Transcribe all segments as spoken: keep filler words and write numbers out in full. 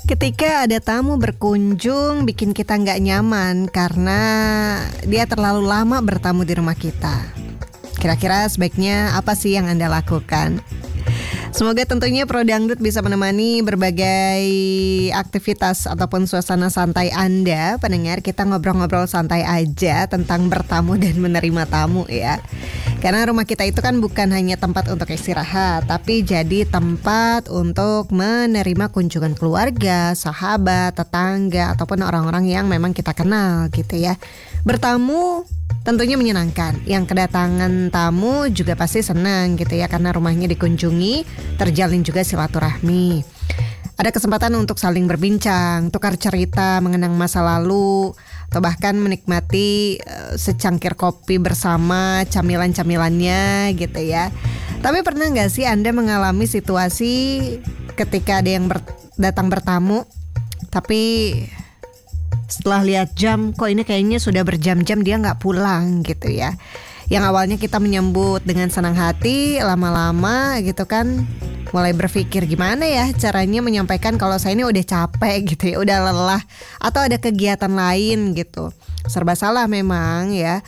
Ketika ada tamu berkunjung bikin kita nggak nyaman karena dia terlalu lama bertamu di rumah kita. Kira-kira sebaiknya apa sih yang Anda lakukan? Semoga tentunya Pro Dangdut bisa menemani berbagai aktivitas ataupun suasana santai Anda. Pendengar, kita ngobrol-ngobrol santai aja tentang bertamu dan menerima tamu ya. Karena rumah kita itu kan bukan hanya tempat untuk istirahat, tapi jadi tempat untuk menerima kunjungan keluarga, sahabat, tetangga, ataupun orang-orang yang memang kita kenal gitu ya. Bertamu tentunya menyenangkan. Yang kedatangan tamu juga pasti senang gitu ya, karena rumahnya dikunjungi, terjalin juga silaturahmi. Ada kesempatan untuk saling berbincang, tukar cerita, mengenang masa lalu, atau bahkan menikmati uh, secangkir kopi bersama, camilan-camilannya gitu ya. Tapi pernah gak sih Anda mengalami situasi ketika ada yang ber- datang bertamu, tapi setelah lihat jam, kok ini kayaknya sudah berjam-jam dia gak pulang gitu ya. Yang awalnya kita menyambut dengan senang hati, lama-lama gitu kan mulai berpikir gimana ya caranya menyampaikan kalau saya ini udah capek gitu ya, udah lelah, atau ada kegiatan lain gitu. Serba salah memang ya,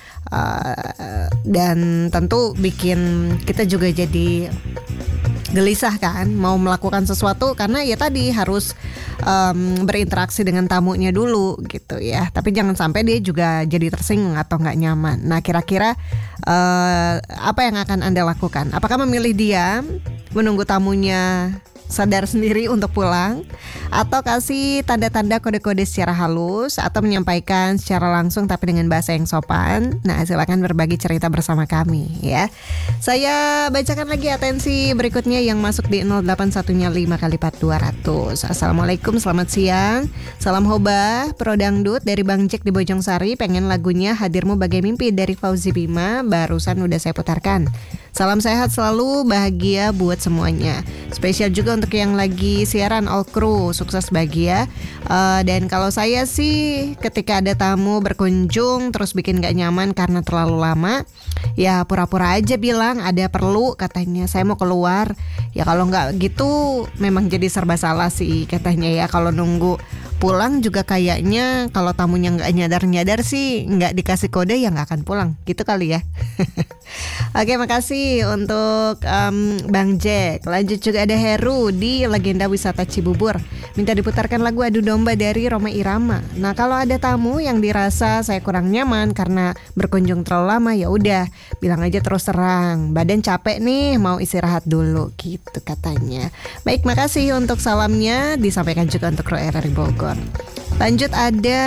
uh, dan tentu bikin kita juga jadi gelisah kan, mau melakukan sesuatu karena ya tadi harus um, berinteraksi dengan tamunya dulu gitu ya. Tapi jangan sampai dia juga jadi tersinggung atau nggak nyaman. Nah, kira-kira uh, apa yang akan Anda lakukan? Apakah memilih diam, menunggu tamunya sadar sendiri untuk pulang, atau kasih tanda-tanda kode-kode secara halus, atau menyampaikan secara langsung tapi dengan bahasa yang sopan? Nah, silakan berbagi cerita bersama kami ya. Saya bacakan lagi atensi berikutnya yang masuk di nol delapan satu lima kali empat dua ratus. Assalamualaikum, selamat siang. Salam Hoba, Pro Dangdut dari Bang Jack di Bojongsari. Pengen lagunya Hadirmu Bagai Mimpi dari Fauzi Bima, barusan udah saya putarkan. Salam sehat selalu, bahagia buat semuanya. Spesial juga untuk yang lagi siaran, all crew, sukses bahagia. uh, Dan kalau saya sih ketika ada tamu berkunjung terus bikin gak nyaman karena terlalu lama, ya pura-pura aja bilang ada perlu, katanya saya mau keluar. Ya kalau gak gitu memang jadi serba salah sih katanya ya. Kalau nunggu pulang juga kayaknya kalau tamunya gak nyadar-nyadar sih, gak dikasih kode ya gak akan pulang gitu kali ya. Oke, makasih untuk um, Bang Jack. Lanjut juga ada Heru di Legenda Wisata Cibubur, minta diputarkan lagu Adu Domba dari Roma Irama. Nah, kalau ada tamu yang dirasa saya kurang nyaman karena berkunjung terlalu lama, ya udah bilang aja terus terang, badan capek nih, mau istirahat dulu gitu katanya. Baik, makasih untuk salamnya, disampaikan juga untuk Kru R R I Bogor. Lanjut ada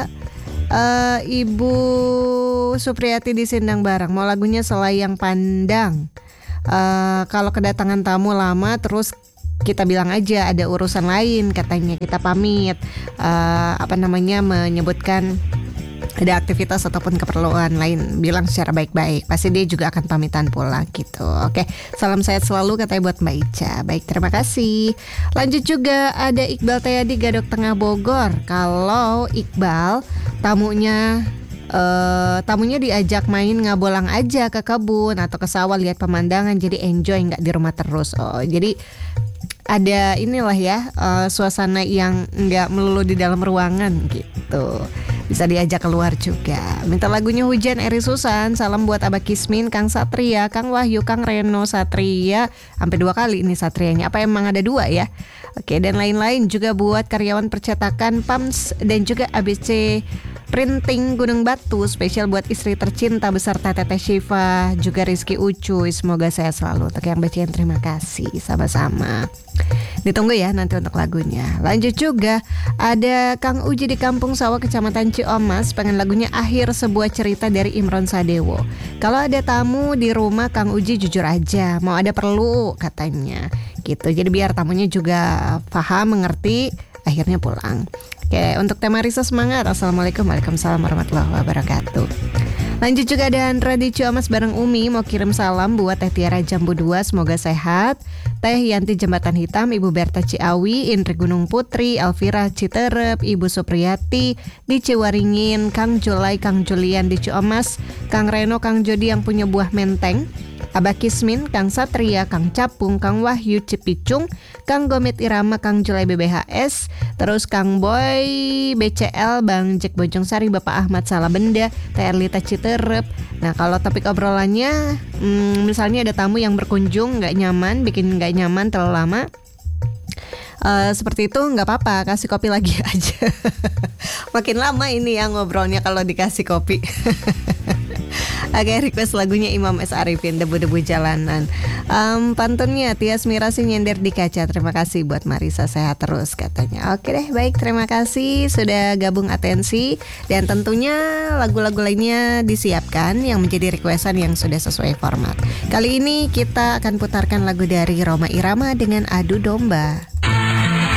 uh, Ibu Supriyati di Sindang Barang, mau lagunya Selayang Pandang. Uh, kalau kedatangan tamu lama terus kita bilang aja ada urusan lain, katanya kita pamit, uh, apa namanya menyebutkan ada aktivitas ataupun keperluan lain, bilang secara baik-baik, pasti dia juga akan pamitan pulang gitu. Oke, salam sehat selalu katanya buat Mbak Ica. Baik, terima kasih. Lanjut juga ada Iqbal Tayadi Gadok Tengah Bogor. Kalau Iqbal tamunya Uh, tamunya diajak main ngabolang aja ke kebun atau ke sawah, lihat pemandangan, jadi enjoy, nggak di rumah terus. Oh, jadi ada inilah ya, uh, suasana yang nggak melulu di dalam ruangan gitu. Bisa diajak keluar juga. Minta lagunya Hujan Eri Susan. Salam buat Abah Kismin, Kang Satria, Kang Wahyu, Kang Reno, Satria. Sampai dua kali ini Satrianya. Apa emang ada dua ya? Oke, dan lain-lain juga buat karyawan percetakan P A M S dan juga A B C Printing Gunung Batu, spesial buat istri tercinta beserta Teteh Syifa, juga Rizky Ucuy. Semoga sehat selalu. Untuk yang bacain terima kasih, sama-sama. Ditunggu ya nanti untuk lagunya. Lanjut juga ada Kang Uji di Kampung Sawah Kecamatan Ciomas, pengen lagunya Akhir Sebuah Cerita dari Imron Sadewo. Kalau ada tamu di rumah Kang Uji jujur aja, mau ada perlu katanya gitu. Jadi biar tamunya juga paham, mengerti, akhirnya pulang. Oke, untuk tema Risa semangat. Assalamualaikum, waalaikumsalam warahmatullahi wabarakatuh. Lanjut juga ada Andra di Ciamas bareng Umi, mau kirim salam buat Teh Tiara Jambu dua, semoga sehat. Teh Yanti Jembatan Hitam, Ibu Berta Ciawi, Indri Gunung Putri, Alvira Citerep, Ibu Supriyati di Ciwaringin, Kang Julai, Kang Julian di Ciamas, Kang Reno, Kang Jody yang punya buah menteng, Abah Kismin, Kang Satria, Kang Capung, Kang Wahyu Cipicung, Kang Gomit Irama, Kang Julai B B H S, terus Kang Boy B C L, Bang Jack Bojong Sari, Bapak Ahmad Salabenda, Teh Erlita Citerep. Nah kalau topik obrolannya, hmm, misalnya ada tamu yang berkunjung nggak nyaman, bikin nggak nyaman terlalu lama. Uh, seperti itu nggak apa-apa, kasih kopi lagi aja. Makin lama ini ya ngobrolnya kalau dikasih kopi. Oke, request lagunya Imam S. Arifin, Debu-Debu Jalanan. um, Pantunnya Tias Mirasi nyender di kaca. Terima kasih buat Marisa, sehat terus katanya. Oke deh, baik, terima kasih sudah gabung atensi. Dan tentunya lagu-lagu lainnya disiapkan yang menjadi requestan yang sudah sesuai format. Kali ini kita akan putarkan lagu dari Rhoma Irama dengan Adu Domba.